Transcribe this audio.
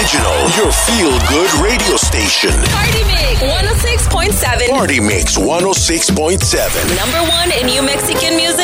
original, your feel-good radio station. Party Mix 106.7. Party Mix 106.7. Number one in New Mexican music.